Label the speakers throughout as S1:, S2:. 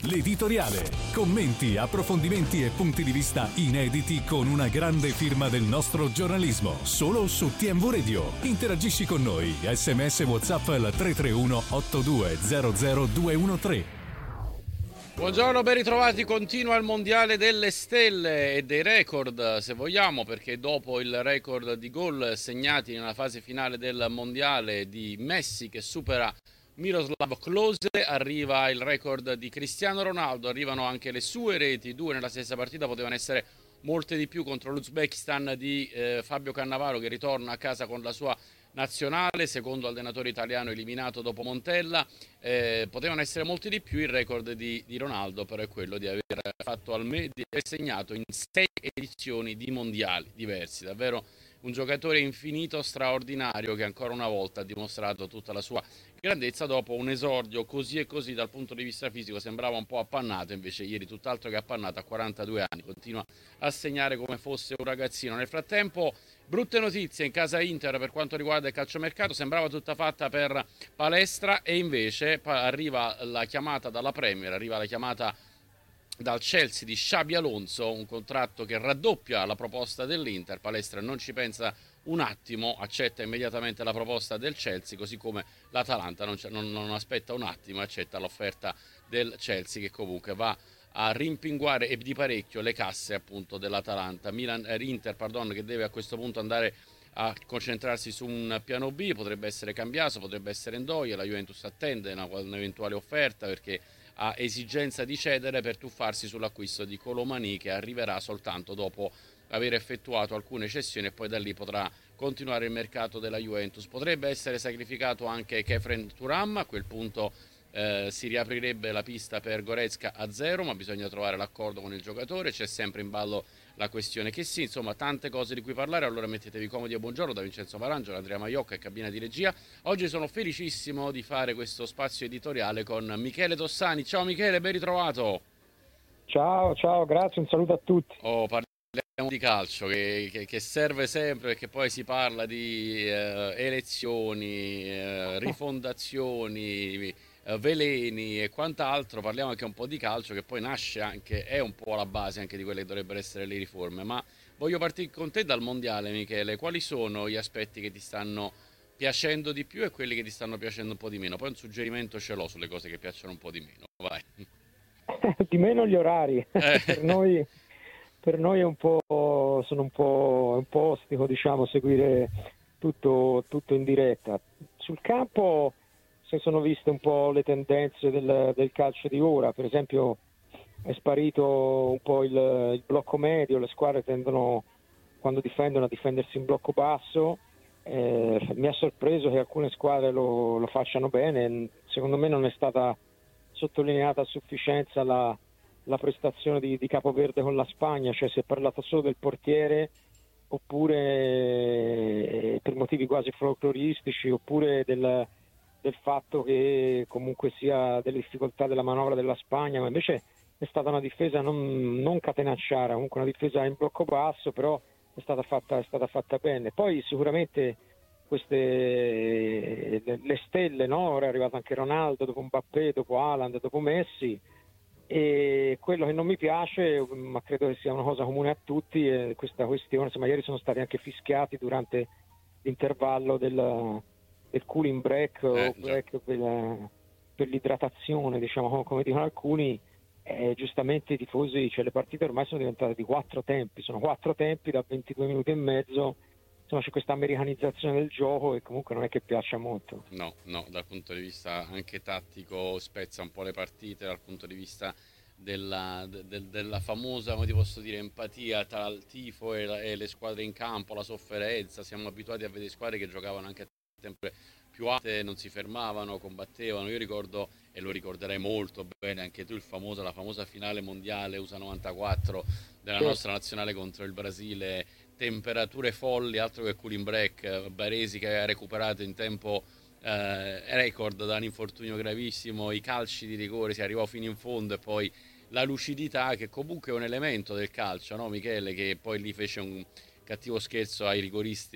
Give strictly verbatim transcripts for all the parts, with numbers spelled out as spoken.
S1: l'editoriale. Commenti, approfondimenti e punti di vista inediti con una grande firma del nostro giornalismo. Solo su T M V Radio. Interagisci con noi. Sms WhatsApp al tre tre uno otto due zero zero due uno tre.
S2: Buongiorno, ben ritrovati. Continua il mondiale delle stelle e dei record, se vogliamo, perché dopo il record di gol segnati nella fase finale del mondiale di Messi che supera Miroslav Klose, arriva il record di Cristiano Ronaldo, arrivano anche le sue reti, due nella stessa partita, potevano essere molte di più contro l'Uzbekistan di eh, Fabio Cannavaro che ritorna a casa con la sua nazionale, secondo allenatore italiano eliminato dopo Montella. Eh, potevano essere molti di più. Il record di, di Ronaldo però è quello di aver fatto almeno di aver segnato in sei edizioni di mondiali diversi, davvero un giocatore infinito, straordinario, che ancora una volta ha dimostrato tutta la sua grandezza dopo un esordio così e così dal punto di vista fisico. Sembrava un po' appannato, invece ieri tutt'altro che appannato, a quarantadue anni continua a segnare come fosse un ragazzino. Nel frattempo brutte notizie in casa Inter per quanto riguarda il calciomercato, sembrava tutta fatta per Palestra e invece arriva la chiamata dalla Premier, arriva la chiamata dal Chelsea di Xabi Alonso, un contratto che raddoppia la proposta dell'Inter. Palestra non ci pensa un attimo, accetta immediatamente la proposta del Chelsea, così come l'Atalanta non, non, non aspetta un attimo, accetta l'offerta del Chelsea che comunque va a rimpinguare e di parecchio le casse appunto dell'Atalanta. Milan, eh, Inter pardon, che deve a questo punto andare a concentrarsi su un piano B, potrebbe essere Cambiaso, potrebbe essere Ndoye, la Juventus attende una, un'eventuale offerta perché ha esigenza di cedere per tuffarsi sull'acquisto di Colomani, che arriverà soltanto dopo aver effettuato alcune cessioni e poi da lì potrà continuare il mercato della Juventus. Potrebbe essere sacrificato anche Kefren Turam, a quel punto eh, si riaprirebbe la pista per Goretzka a zero, ma bisogna trovare l'accordo con il giocatore, c'è sempre in ballo la questione che sì, insomma tante cose di cui parlare. Allora mettetevi comodi e buongiorno da Vincenzo Marangelo, Andrea Maiocca e cabina di regia. Oggi sono felicissimo di fare questo spazio editoriale con Michele Tossani. Ciao Michele, ben ritrovato.
S3: Ciao, ciao, grazie, un saluto a tutti.
S2: Oh, parliamo di calcio che, che, che serve sempre, perché poi si parla di eh, elezioni, eh, rifondazioni, eh, veleni e quant'altro. Parliamo anche un po' di calcio, che poi nasce anche, è un po' la base anche di quelle che dovrebbero essere le riforme. Ma voglio partire con te dal mondiale, Michele. Quali sono gli aspetti che ti stanno piacendo di più e quelli che ti stanno piacendo un po' di meno? Poi un suggerimento ce l'ho sulle cose che piacciono un po' di meno. Vai.
S3: Di meno gli orari.
S2: Eh.
S3: per noi, per noi è un po', sono un po', un po' ostico, diciamo, seguire tutto, tutto in diretta. Sul campo si sono viste un po' le tendenze del, del calcio di ora. Per esempio è sparito un po' il, il blocco medio, le squadre tendono, quando difendono, a difendersi in blocco basso. Eh, mi ha sorpreso che alcune squadre lo, lo facciano bene. Secondo me non è stata sottolineata a sufficienza la, la prestazione di, di Capoverde con la Spagna, cioè si è parlato solo del portiere, oppure eh, per motivi quasi folcloristici, oppure del, del fatto che comunque sia delle difficoltà della manovra della Spagna, ma invece è stata una difesa non, non catenacciara, comunque una difesa in blocco basso, però è stata fatta, è stata fatta bene. Poi sicuramente queste le, le stelle, no? Ora è arrivato anche Ronaldo, dopo Mbappé, dopo Haaland, dopo Messi, e quello che non mi piace, ma credo che sia una cosa comune a tutti, è questa questione, insomma ieri sono stati anche fischiati durante l'intervallo del, del cooling break eh, o break per, per l'idratazione, diciamo, come dicono alcuni. Eh, giustamente i tifosi, cioè le partite ormai sono diventate di quattro tempi, sono quattro tempi da ventidue minuti e mezzo. Insomma c'è questa americanizzazione del gioco e comunque non è che piaccia molto.
S2: No, no, dal punto di vista anche tattico spezza un po' le partite, dal punto di vista della, de, della famosa, come ti posso dire, empatia tra il tifo e, la, e le squadre in campo, la sofferenza. Siamo abituati a vedere squadre che giocavano anche a tempo più alte, non si fermavano, combattevano. Io ricordo, e lo ricorderai molto bene anche tu, il famoso, la famosa finale mondiale U S A novantaquattro della nostra nazionale contro il Brasile. Temperature folli, altro che cooling break. Baresi che aveva recuperato in tempo eh, record da un infortunio gravissimo, i calci di rigore, si arrivò fino in fondo, e poi la lucidità, che comunque è un elemento del calcio, no Michele, che poi lì fece un cattivo scherzo ai rigoristi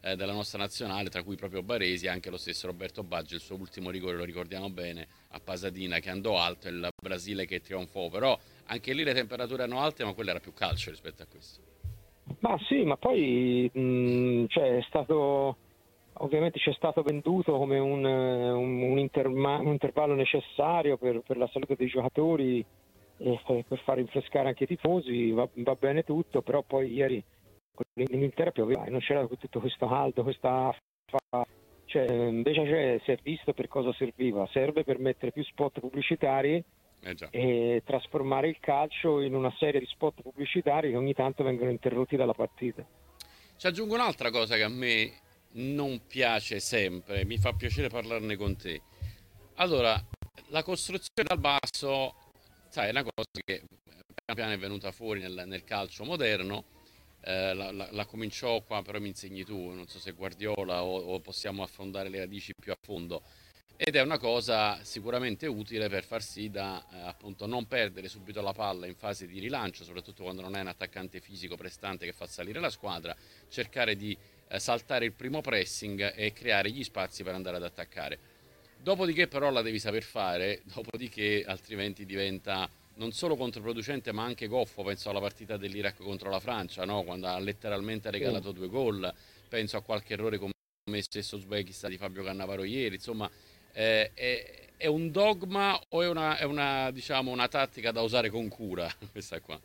S2: eh, della nostra nazionale, tra cui proprio Baresi, anche lo stesso Roberto Baggio, il suo ultimo rigore lo ricordiamo bene a Pasadena, che andò alto, e il Brasile che trionfò, però anche lì le temperature erano alte, ma quello era più calcio rispetto a questo.
S3: Ma sì, ma poi mh, cioè, è stato, ovviamente ci è stato venduto come un, eh, un, un interma- un intervallo necessario per, per la salute dei giocatori e per far rinfrescare anche i tifosi, va, va bene tutto, però poi ieri in Inghilterra pioveva e non c'era tutto questo caldo, questa affa, cioè, invece cioè, si è visto per cosa serviva, serve per mettere più spot pubblicitari
S2: Eh già.
S3: e trasformare il calcio in una serie di spot pubblicitari che ogni tanto vengono interrotti dalla partita.
S2: Ci aggiungo un'altra cosa che a me non piace sempre, mi fa piacere parlarne con te. Allora, la costruzione dal basso, sai, è una cosa che piano piano è venuta fuori nel, nel calcio moderno. Eh, la, la- la cominciò qua, però mi insegni tu, non so se Guardiola o, o possiamo affrontare le radici più a fondo. Ed è una cosa sicuramente utile per far sì da eh, appunto non perdere subito la palla in fase di rilancio, soprattutto quando non hai un attaccante fisico prestante che fa salire la squadra, cercare di eh, saltare il primo pressing e creare gli spazi per andare ad attaccare. Dopodiché però la devi saper fare, dopodiché altrimenti diventa non solo controproducente ma anche goffo. Penso alla partita dell'Iraq contro la Francia, no? Quando ha letteralmente regalato due gol, penso a qualche errore commesso stesso Uzbekistan di Fabio Cannavaro ieri, insomma eh, è, è un dogma o è una, è una, diciamo, una tattica da usare con cura questa qua?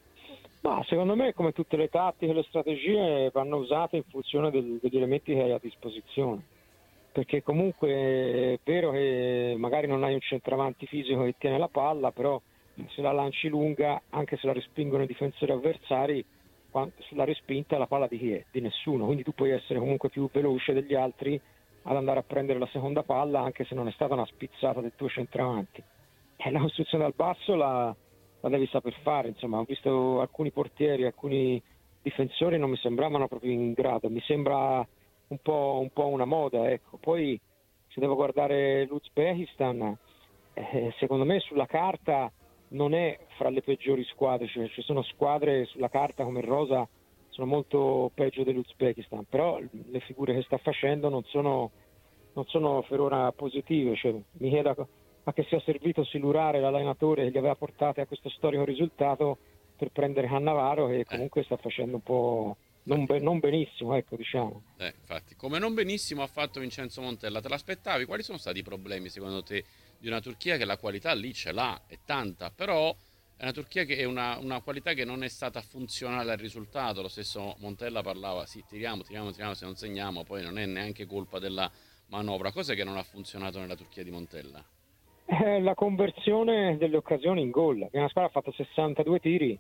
S3: Ma secondo me, come tutte le tattiche e le strategie, vanno usate in funzione del- degli elementi che hai a disposizione. Perché comunque è vero che magari non hai un centravanti fisico che tiene la palla, però se la lanci lunga, anche se la respingono i difensori avversari, quan- sulla respinta la palla di chi è? Di nessuno. Quindi tu puoi essere comunque più veloce degli altri ad andare a prendere la seconda palla, anche se non è stata una spizzata del tuo centravanti. E la costruzione dal basso la, la devi saper fare. Insomma, ho visto alcuni portieri, alcuni difensori non mi sembravano proprio in grado. Mi sembra un po', un po' una moda, ecco. Poi se devo guardare l'Uzbekistan, eh, secondo me sulla carta non è fra le peggiori squadre, cioè ci sono squadre sulla carta come Rosa sono molto peggio dell'Uzbekistan, però le figure che sta facendo non sono, non sono per ora positive, cioè, mi chiedo a che sia servito silurare l'allenatore che gli aveva portato a questo storico risultato per prendere Cannavaro, che comunque sta facendo un po' non, be- non benissimo, ecco, diciamo.
S2: Eh, infatti, come non benissimo ha fatto Vincenzo Montella, te l'aspettavi? Quali sono stati i problemi secondo te di una Turchia che la qualità lì ce l'ha, è tanta, però è una Turchia che è una, una qualità che non è stata funzionale al risultato. Lo stesso Montella parlava, sì, tiriamo, tiriamo, tiriamo, se non segniamo, poi non è neanche colpa della manovra. Cos'è che non ha funzionato nella Turchia di Montella?
S3: Eh, la conversione delle occasioni in gol. La squadra ha fatto sessantadue tiri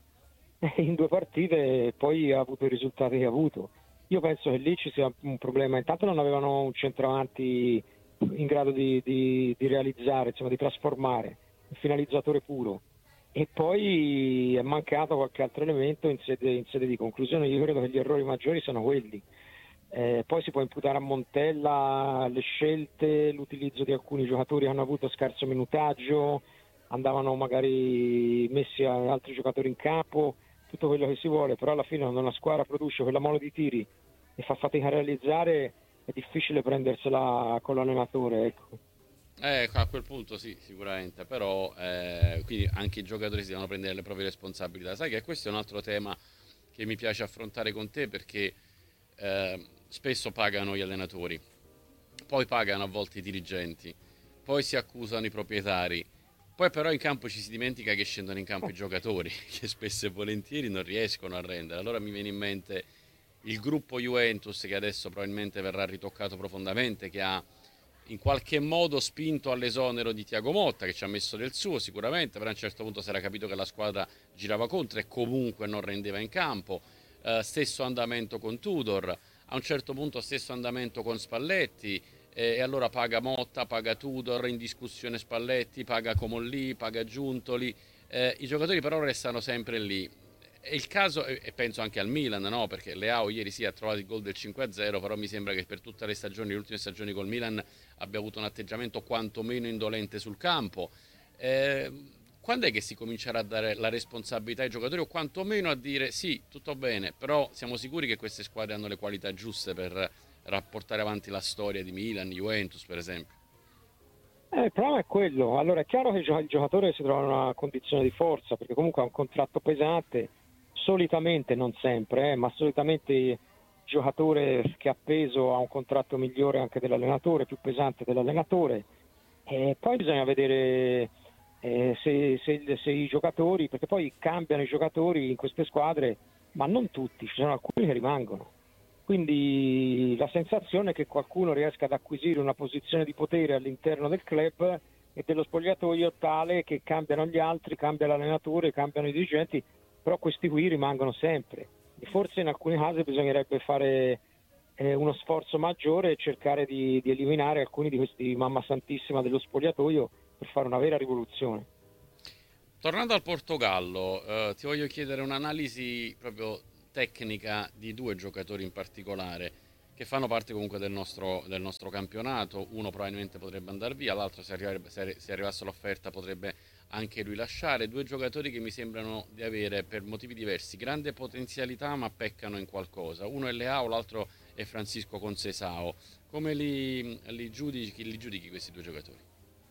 S3: in due partite e poi ha avuto i risultati che ha avuto. Io penso che lì ci sia un problema. Intanto non avevano un centravanti in grado di, di, di realizzare, insomma, di trasformare, un finalizzatore puro. E poi è mancato qualche altro elemento in sede, in sede di conclusione. Io credo che gli errori maggiori sono quelli. Eh, poi si può imputare a Montella le scelte, l'utilizzo di alcuni giocatori che hanno avuto scarso minutaggio, andavano magari messi altri giocatori in campo, tutto quello che si vuole, però alla fine quando una squadra produce quella mole di tiri e fa fatica a realizzare è difficile prendersela con l'allenatore, ecco.
S2: Eh, a quel punto sì, sicuramente, però eh, quindi anche i giocatori si devono prendere le proprie responsabilità. Sai che questo è un altro tema che mi piace affrontare con te, perché eh, spesso pagano gli allenatori, poi pagano a volte i dirigenti, poi si accusano i proprietari, poi però in campo ci si dimentica che scendono in campo i giocatori, che spesso e volentieri non riescono a rendere. Allora mi viene in mente il gruppo Juventus, che adesso probabilmente verrà ritoccato profondamente, che ha in qualche modo spinto all'esonero di Thiago Motta, che ci ha messo del suo sicuramente, però a un certo punto si era capito che la squadra girava contro e comunque non rendeva in campo. Eh, stesso andamento con Tudor, a un certo punto stesso andamento con Spalletti, eh, e allora paga Motta, paga Tudor, in discussione Spalletti, paga Comolli, paga Giuntoli. Eh, i giocatori però restano sempre lì. È il caso, e penso anche al Milan, no? Perché Leao ieri sì ha trovato il gol del cinque a zero, però mi sembra che per tutte le stagioni, le ultime stagioni col Milan, abbia avuto un atteggiamento quantomeno indolente sul campo. Eh, quando è che si comincerà a dare la responsabilità ai giocatori, o quantomeno a dire sì, tutto bene, però siamo sicuri che queste squadre hanno le qualità giuste per per portare avanti la storia di Milan, Juventus per esempio?
S3: Eh, il problema è quello. Allora è chiaro che il giocatore si trova in una condizione di forza, perché comunque ha un contratto pesante, solitamente, non sempre, eh, ma solitamente il giocatore che ha peso ha un contratto migliore anche dell'allenatore, più pesante dell'allenatore. E poi bisogna vedere eh, se, se, se i giocatori, perché poi cambiano i giocatori in queste squadre, ma non tutti, ci sono alcuni che rimangono. Quindi la sensazione è che qualcuno riesca ad acquisire una posizione di potere all'interno del club e dello spogliatoio tale che cambiano gli altri, cambia l'allenatore, cambiano i dirigenti, però questi qui rimangono sempre. E forse in alcuni casi bisognerebbe fare eh, uno sforzo maggiore e cercare di, di eliminare alcuni di questi mamma santissima dello spogliatoio per fare una vera rivoluzione.
S2: Tornando al Portogallo, eh, ti voglio chiedere un'analisi proprio tecnica di due giocatori in particolare che fanno parte comunque del nostro, del nostro campionato. Uno probabilmente potrebbe andare via, l'altro se, arriva, se, se arrivasse l'offerta potrebbe anche lui lasciare. Due giocatori che mi sembrano di avere, per motivi diversi, grande potenzialità ma peccano in qualcosa. Uno è Leao, l'altro è Francisco Conceição. Come li, li, giudichi, li giudichi questi due giocatori?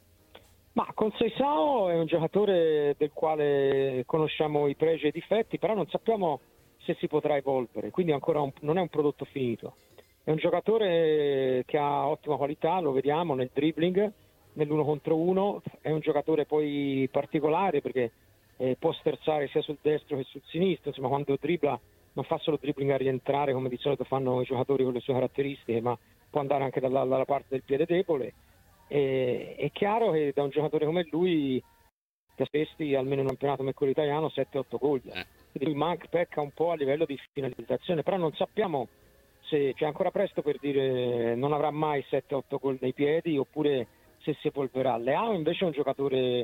S3: Ma Conceição è un giocatore del quale conosciamo i pregi e i difetti, però non sappiamo se si potrà evolvere, quindi ancora un, non è un prodotto finito. È un giocatore che ha ottima qualità, lo vediamo nel dribbling, nell'uno contro uno, è un giocatore poi particolare perché eh, può sterzare sia sul destro che sul sinistro, insomma quando dribbla non fa solo dribbling a rientrare come di solito fanno i giocatori con le sue caratteristiche, ma può andare anche dalla, dalla parte del piede debole. E, è chiaro che da un giocatore come lui ti aspesti almeno in un campionato come quello italiano sette otto gol.
S2: Eh.
S3: Quindi lui manca, pecca un po' a livello di finalizzazione, però non sappiamo se c'è ancora presto per dire non avrà mai sette otto gol nei piedi oppure se si evolverà. Leao invece è un giocatore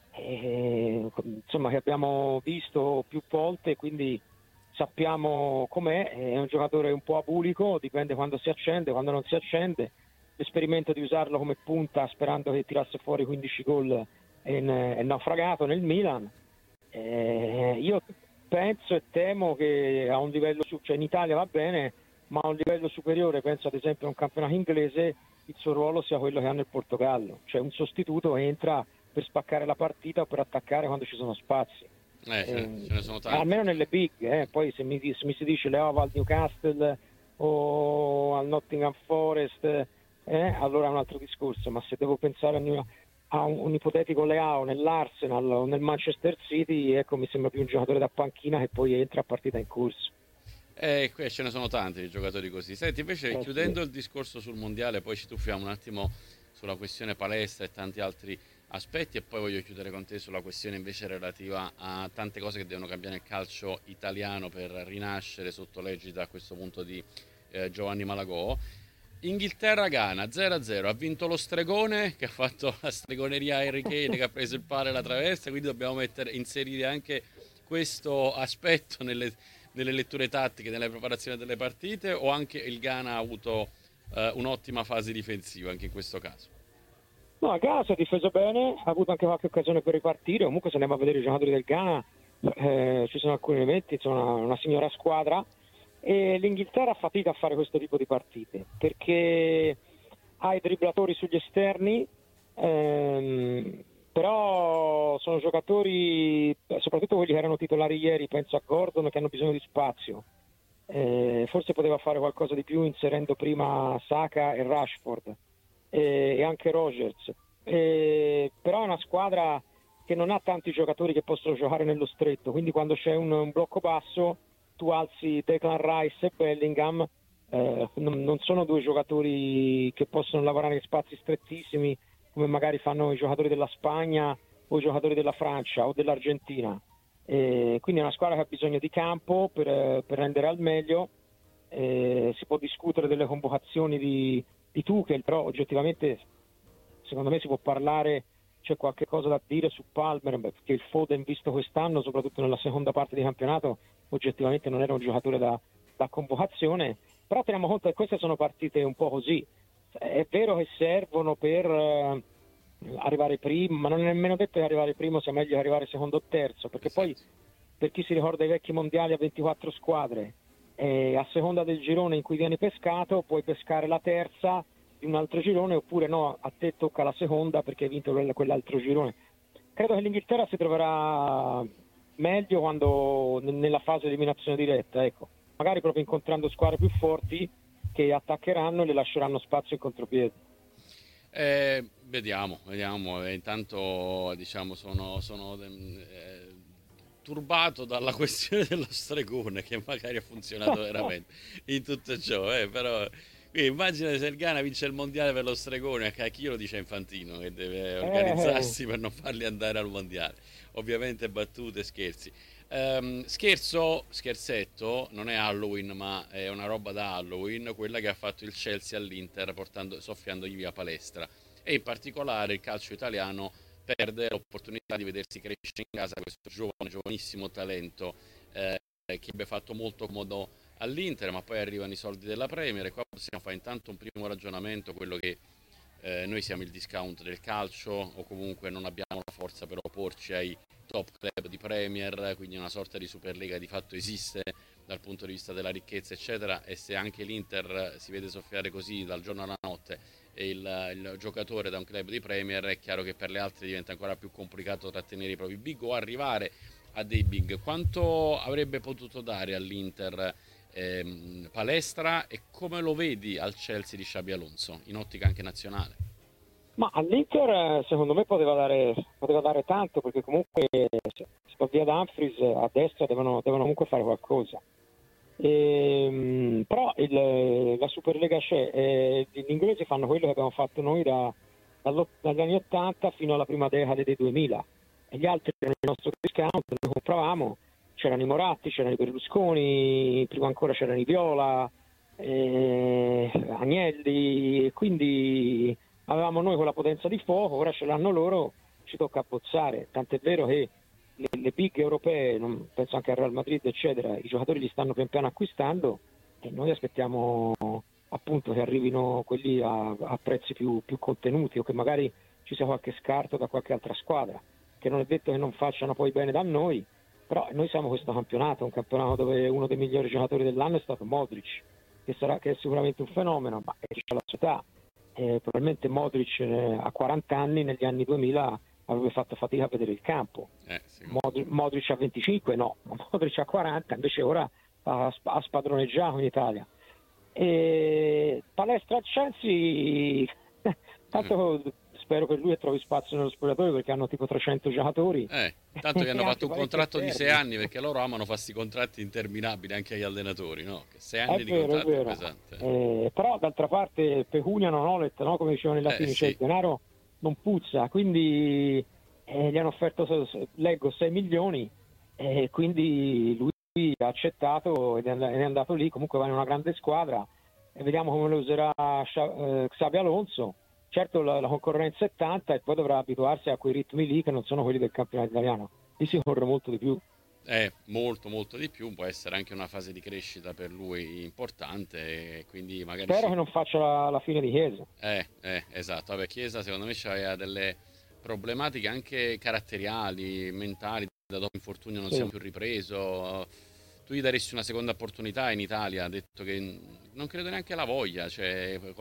S3: eh, insomma che abbiamo visto più volte, quindi sappiamo com'è, è un giocatore un po' abulico, dipende quando si accende, quando non si accende. L'esperimento di usarlo come punta sperando che tirasse fuori quindici gol è, è naufragato nel Milan. Eh, io penso e temo che a un livello, cioè in Italia va bene, ma a un livello superiore, penso ad esempio a un campionato inglese, il suo ruolo sia quello che ha nel Portogallo, cioè un sostituto entra per spaccare la partita o per attaccare quando ci sono spazi.
S2: Eh, ce, ne, ce ne sono tanti.
S3: Almeno nelle big, eh. Poi se mi, se mi si dice Leao al Newcastle o al Nottingham Forest, eh, allora è un altro discorso, ma se devo pensare a, a un, un ipotetico Leao nell'Arsenal o nel Manchester City, ecco, mi sembra più un giocatore da panchina che poi entra a partita in corso.
S2: Eh, qui ce ne sono tanti di giocatori così. Senti, invece,
S3: eh,
S2: chiudendo
S3: sì.
S2: il discorso sul mondiale, poi ci tuffiamo un attimo sulla questione palestra e tanti altri aspetti, e poi voglio chiudere con te sulla questione invece relativa a tante cose che devono cambiare nel calcio italiano per rinascere sotto l'egida a questo punto di eh, Giovanni Malagò. Inghilterra-Ghana zero a zero, ha vinto lo stregone che ha fatto la stregoneria Harry Kane che ha preso il palo e la traversa, quindi dobbiamo mettere, inserire anche questo aspetto nelle, nelle letture tattiche, nella preparazione delle partite, o anche il Ghana ha avuto eh, un'ottima fase difensiva anche in questo caso?
S3: No, a Ghana si è difeso bene, ha avuto anche qualche occasione per ripartire. Comunque se andiamo a vedere i giocatori del Ghana, eh, ci sono alcuni elementi, insomma una, una signora squadra, e l'Inghilterra ha fatica a fare questo tipo di partite perché ha i dribblatori sugli esterni, ehm, però sono giocatori, soprattutto quelli che erano titolari ieri, penso a Gordon, che hanno bisogno di spazio. Eh, forse poteva fare qualcosa di più inserendo prima Saka e Rashford e anche Rogers, eh, però è una squadra che non ha tanti giocatori che possono giocare nello stretto, quindi quando c'è un, un blocco basso tu alzi Declan Rice e Bellingham, eh, non, non sono due giocatori che possono lavorare in spazi strettissimi come magari fanno i giocatori della Spagna o i giocatori della Francia o dell'Argentina, eh, quindi è una squadra che ha bisogno di campo per, per rendere al meglio. Eh, si può discutere delle convocazioni di di Tuchel, però oggettivamente secondo me si può parlare, c'è qualche cosa da dire su Palmer, perché il Foden visto quest'anno, soprattutto nella seconda parte di campionato, oggettivamente non era un giocatore da, da convocazione, però teniamo conto che queste sono partite un po' così. È vero che servono per eh, arrivare primo, ma non è nemmeno detto che arrivare primo sia meglio che arrivare secondo o terzo, perché poi per chi si ricorda i vecchi mondiali a ventiquattro squadre, e a seconda del girone in cui vieni pescato puoi pescare la terza di un altro girone, oppure no, a te tocca la seconda perché hai vinto quell'altro girone. Credo che l'Inghilterra si troverà meglio quando nella fase di eliminazione diretta, ecco, magari proprio incontrando squadre più forti che attaccheranno e le lasceranno spazio in contropiede.
S2: Eh, vediamo, vediamo. E intanto diciamo sono, sono eh, turbato dalla questione dello stregone, che magari ha funzionato veramente in tutto ciò, eh, però quindi immagina se il Ghana vince il mondiale per lo stregone, a chi lo dice Infantino che deve organizzarsi
S3: Eh.
S2: per non farli andare al mondiale. Ovviamente battute, scherzi. Ehm, scherzo, scherzetto, non è Halloween ma è una roba da Halloween, quella che ha fatto il Chelsea all'Inter portando, soffiandogli via Palestra, e in particolare il calcio italiano perde l'opportunità di vedersi crescere in casa questo giovane, giovanissimo talento eh, che abbia fatto molto comodo all'Inter, ma poi arrivano i soldi della Premier e qua possiamo fare intanto un primo ragionamento, quello che eh, noi siamo il discount del calcio o comunque non abbiamo la forza per opporci ai top club di Premier, quindi una sorta di Superlega di fatto esiste dal punto di vista della ricchezza eccetera, e se anche l'Inter si vede soffiare così dal giorno alla notte e il, il giocatore da un club di Premier, è chiaro che per le altre diventa ancora più complicato trattenere i propri big o arrivare a dei big. Quanto avrebbe potuto dare all'Inter ehm, Palestra, e come lo vedi al Chelsea di Xabi Alonso in ottica anche nazionale?
S3: Ma all'Inter secondo me poteva dare, poteva dare tanto, perché comunque se va via Dumfries a destra devono, devono comunque fare qualcosa. E, però il, la Superlega c'è, e gli inglesi fanno quello che abbiamo fatto noi da, dagli anni ottanta fino alla prima decade dei duemila, e gli altri erano il nostro discount, noi compravamo, c'erano i Moratti, c'erano i Berlusconi, prima ancora c'erano i Viola, eh, Agnelli, quindi avevamo noi quella potenza di fuoco, ora ce l'hanno loro, ci tocca abbozzare, tant'è vero che le, le big europee, non, penso anche al Real Madrid eccetera, i giocatori li stanno pian piano acquistando e noi aspettiamo appunto che arrivino quelli a, a prezzi più, più contenuti, o che magari ci sia qualche scarto da qualche altra squadra, che non è detto che non facciano poi bene da noi, però noi siamo questo campionato, un campionato dove uno dei migliori giocatori dell'anno è stato Modric, che, sarà, che è sicuramente un fenomeno, ma c'è la sua età. Eh, probabilmente Modric eh, a quaranta anni negli anni duemila avrebbe fatto fatica a vedere il campo.
S2: Eh, sì.
S3: Mod- Modric a venticinque no, Modric a quaranta invece ora ha, ha spadroneggiato in Italia. E Palestra al Chelsea tanto mm. spero per lui e trovi spazio nello spogliatoio, perché hanno tipo trecento giocatori.
S2: Eh, tanto che hanno fatto un contratto di sei anni, perché loro amano farsi contratti interminabili anche agli allenatori, no? Che sei anni
S3: è
S2: di
S3: vero,
S2: contratto
S3: è
S2: è
S3: vero.
S2: pesante.
S3: Eh, però d'altra parte pecunia non olet, no? Come dicevano i latini,
S2: eh,
S3: cioè
S2: sì.
S3: il denaro non puzza, quindi eh, gli hanno offerto, leggo, sei milioni, e quindi lui ha accettato ed è andato lì. Comunque va in una grande squadra e vediamo come lo userà eh, Xabi Alonso. Certo la, la concorrenza è tanta e poi dovrà abituarsi a quei ritmi lì che non sono quelli del campionato italiano, lì si corre molto di più.
S2: Eh, molto molto di più, può essere anche una fase di crescita per lui importante, e quindi magari
S3: spero
S2: ci...
S3: che non faccia la, la fine di Chiesa.
S2: Eh, eh, esatto, vabbè, Chiesa secondo me c'aveva delle problematiche anche caratteriali, mentali, da dopo l'infortunio non
S3: Sì.
S2: si è più ripreso. Tu gli daresti una seconda opportunità in Italia, ha detto che non credo neanche la voglia, cioè